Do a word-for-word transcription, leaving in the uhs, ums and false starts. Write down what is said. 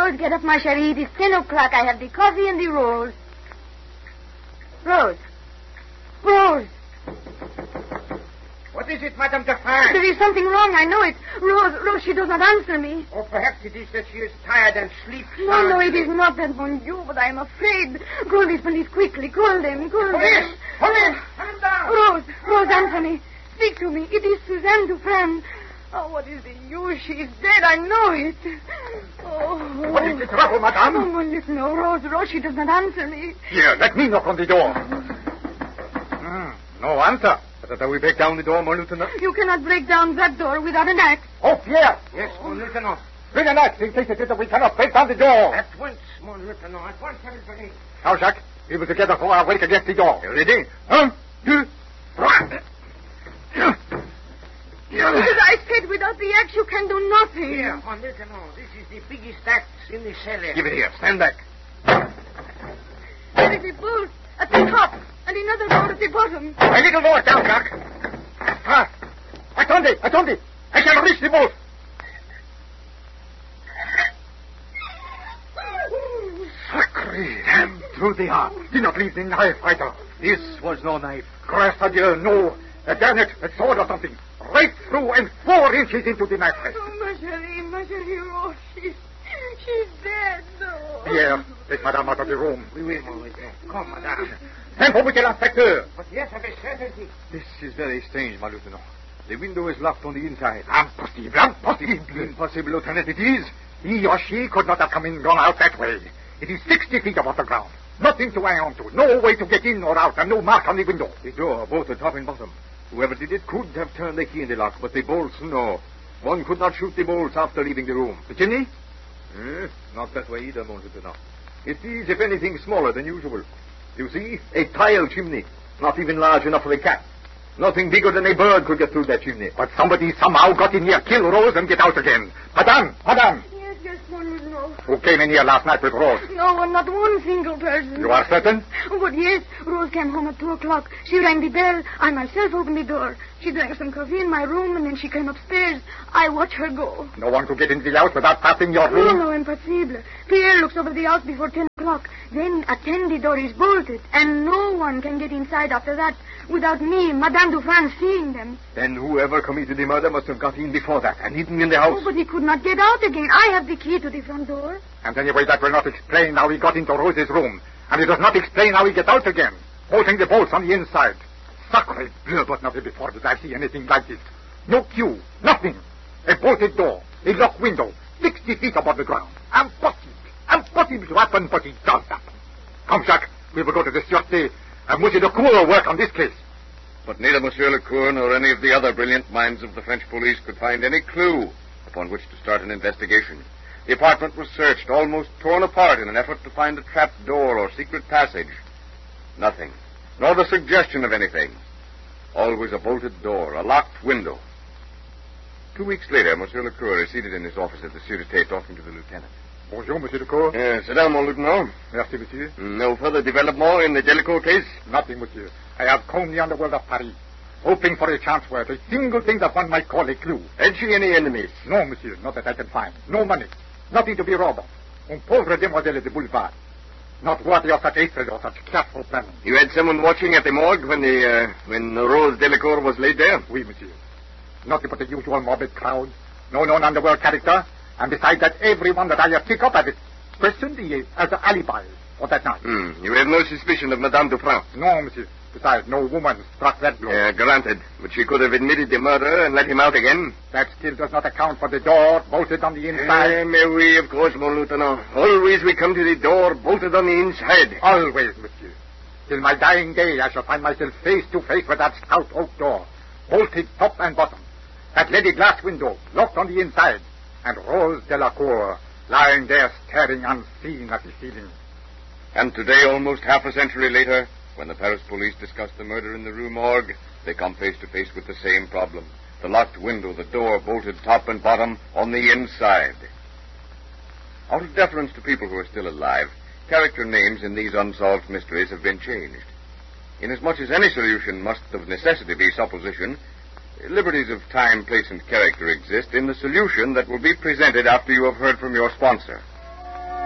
Rose, get up, ma chérie. It is ten o'clock. I have the coffee and the rolls. Rose. Rose. What is it, Madame Dufresne? There is something wrong, I know it. Rose, Rose, she does not answer me. Or perhaps it is that she is tired and sleeps. No, no, it is not that, mon Dieu, but I am afraid. Call these police quickly. Call them, call Police! them. Police! Come down! Rose, Rose, answer me. Speak to me. It is Suzanne Dufresne. Oh, what is the use? She is dead, I know it. Oh. What is the trouble, madame? Oh, mon Dieu, no, Rose, Rose, she does not answer me. Here, let me knock on the door. Hmm, no answer. Better we break down the door, mon lieutenant. You cannot break down that door without an axe. Oh, Pierre! Yes, mon lieutenant. Bring an axe in case it is that we cannot break down the door. At once, mon lieutenant. At once, everybody. Now, Jacques, we will together throw our weight against the door. You ready? Un, deux, trois. As I said, without the axe, you can do nothing. Here, mon lieutenant. This is the biggest axe in the cellar. Give it here. Stand back. There is a bolt at the top and another door at the bottom. A little more down, Jacques. Ah, attendez, attendez. I shall reach the bolt. Sacré, damn through the arm. Did not leave the knife, either. This was no knife. Grâce à Dieu, no. A garnet, a sword or something. Right through and four inches into the knife rest. Oh, ma chérie, ma chérie, oh, she's, she's dead, no. Pierre, take madame out of the room. Oui, oui, mon lieutenant. Come, madame. Send for Monsieur l'Inspecteur. But yes, of a certainty. This is very strange, my lieutenant. The window is locked on the inside. Impossible, impossible. Impossible, lieutenant, it is. He or she could not have come in and gone out that way. It is sixty feet above the ground. Nothing to hang on to. No way to get in or out, and no mark on the window. The door, both the top and bottom. Whoever did it could have turned the key in the lock, but the bolts, no. One could not shoot the bolts after leaving the room. The chimney? Eh, not that way either, mon lieutenant. It is, if anything, smaller than usual. You see, a tile chimney, not even large enough for a cat. Nothing bigger than a bird could get through that chimney. But somebody somehow got in here, kill Rose, and get out again. Madame, madame. Yes, yes, one would know. Who came in here last night with Rose? No one, not one single person. You are certain? Oh, but yes, Rose came home at two o'clock. She rang the bell. I myself opened the door. She drank some coffee in my room, and then she came upstairs. I watched her go. No one could get into the house without passing your No, room? no, impossible. Pierre looks over the house before ten o'clock. Then at ten the door is bolted, and no one can get inside after that without me, Madame Dufresne, seeing them. Then whoever committed the murder must have got in before that and hidden in the house. Oh, but he could not get out again. I have the key to the front door. And anyway, that will not explain how he got into Rose's room. And it does not explain how he gets out again, holding the bolts on the inside. Sacre bleu, but never before did I see anything like this. No cue, nothing. A bolted door, a locked window, sixty feet above the ground. Impossible, impossible to happen, but it does happen. Come, Jacques, we will go to the Sûreté and Monsieur Lecour work on this case. But neither Monsieur Lecour nor any of the other brilliant minds of the French police could find any clue upon which to start an investigation. The apartment was searched, almost torn apart in an effort to find a trap door or secret passage. Nothing, nor the suggestion of anything. Always a bolted door, a locked window. Two weeks later, Monsieur Lecour is seated in his office at the Sûreté talking to the lieutenant. Bonjour, Monsieur Lecour. Yes, sit down, mon lieutenant. Merci, Monsieur. No further development in the Jellicoe case? Nothing, Monsieur. I have combed the underworld of Paris, hoping for a chance where a single thing that one might call a clue. Had she any enemies? No, Monsieur, not that I can find. No money. Nothing to be robbed of. Un pauvre demoiselle de boulevard. Not worthy of such hatred or such careful planning. You had someone watching at the morgue when the uh, when Rose Delacour was laid there? Oui, Monsieur. Nothing but the usual morbid crowd. No known underworld character. And besides that, everyone that I have picked up as a person as an alibi for that night. Hmm. You have no suspicion of Madame Dufresne? No, Monsieur. Besides, no woman struck that blow. Uh, granted. But she could have admitted the murder and let him out again. That still does not account for the door bolted on the inside. Uh, mais oui, of course, mon lieutenant. Always we come to the door bolted on the inside. Always, Monsieur. Till my dying day, I shall find myself face to face with that stout oak door, bolted top and bottom. That leaded glass window, locked on the inside. And Rose Delacour lying there staring unseen at the ceiling. And today, almost half a century later, when the Paris police discuss the murder in the Rue Morgue, they come face to face with the same problem. The locked window, the door bolted top and bottom on the inside. Out of deference to people who are still alive, character names in these unsolved mysteries have been changed. Inasmuch as any solution must of necessity be supposition, liberties of time, place, and character exist in the solution that will be presented after you have heard from your sponsor.